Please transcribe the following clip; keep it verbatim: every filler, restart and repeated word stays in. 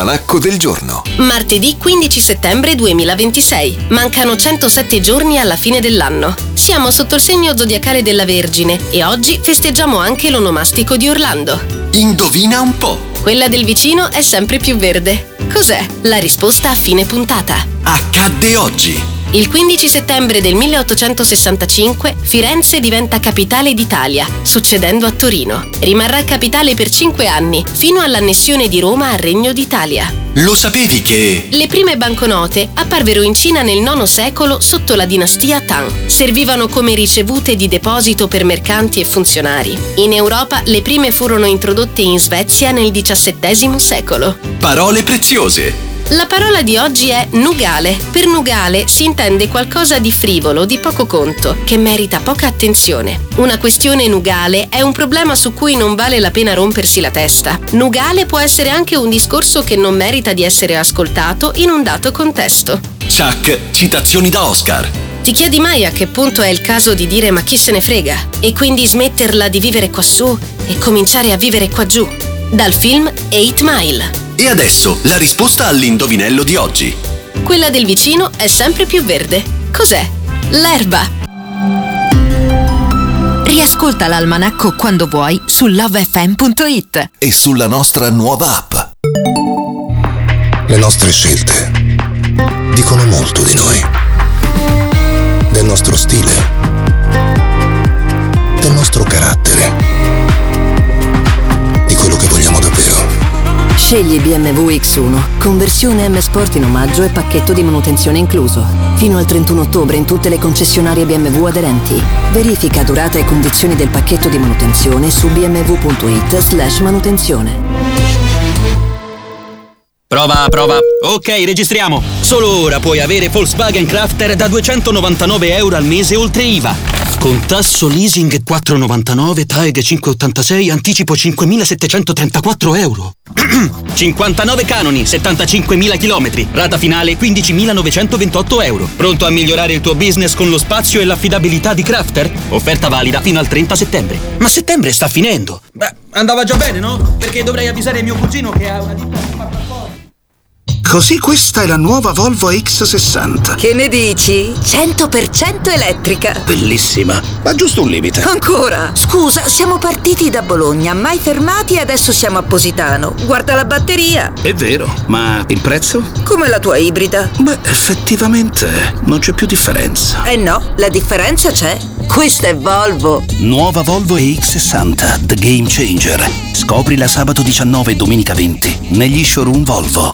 L'almanacco del giorno. Martedì quindici settembre duemilaventisei. Mancano centosette giorni alla fine dell'anno. Siamo sotto il segno zodiacale della Vergine e oggi festeggiamo anche l'onomastico di Orlando. Indovina un po'. Quella del vicino è sempre più verde. Cos'è? La risposta a fine puntata. Accadde oggi. Il quindici settembre del milleottocentosessantacinque Firenze diventa capitale d'Italia, succedendo a Torino. Rimarrà capitale per cinque anni, fino all'annessione di Roma al Regno d'Italia. Lo sapevi che... Le prime banconote apparvero in Cina nel nono secolo sotto la dinastia Tang. Servivano come ricevute di deposito per mercanti e funzionari. In Europa le prime furono introdotte in Svezia nel diciassettesimo secolo. Parole preziose. La parola di oggi è nugale. Per nugale si intende qualcosa di frivolo, di poco conto, che merita poca attenzione. Una questione nugale è un problema su cui non vale la pena rompersi la testa. Nugale può essere anche un discorso che non merita di essere ascoltato in un dato contesto. Chuck, citazioni da Oscar. Ti chiedi mai a che punto è il caso di dire ma chi se ne frega? E quindi smetterla di vivere quassù e cominciare a vivere qua giù. Dal film Eight Mile. E adesso la risposta all'indovinello di oggi. Quella del vicino è sempre più verde. Cos'è? L'erba. Riascolta l'almanacco quando vuoi su love f m punto it e sulla nostra nuova app. Le nostre scelte dicono molto di noi, del nostro stile, del nostro carattere, di quello che vogliamo davvero. Scegli B M W X uno, conversione M Sport in omaggio e pacchetto di manutenzione incluso. Fino al trentuno ottobre in tutte le concessionarie B M W aderenti. Verifica durata e condizioni del pacchetto di manutenzione su b m w punto it slash manutenzione. Prova, prova. Ok, registriamo. Solo ora puoi avere Volkswagen Crafter da duecentonovantanove euro al mese oltre I V A. Con tasso leasing quattro virgola novantanove, T A E G cinque virgola ottantasei, anticipo cinquemilasettecentotrentaquattro euro. cinquantanove canoni, settantacinquemila chilometri, rata finale quindicimilanovecentoventotto euro. Pronto a migliorare il tuo business con lo spazio e l'affidabilità di Crafter? Offerta valida fino al trenta settembre. Ma settembre sta finendo. Beh, andava già bene, no? Perché dovrei avvisare mio cugino che ha una ditta che fa fuori. Così questa è la nuova Volvo X sessanta. Che ne dici? cento per cento elettrica. Bellissima, ma giusto un limite. Ancora? Scusa, siamo partiti da Bologna, mai fermati e adesso siamo a Positano. Guarda la batteria. È vero, ma il prezzo? Come la tua ibrida. Beh, effettivamente non c'è più differenza. Eh no, la differenza c'è. Questa è Volvo. Nuova Volvo E X sessanta, The Game Changer. Scoprila sabato diciannove e domenica venti negli showroom Volvo.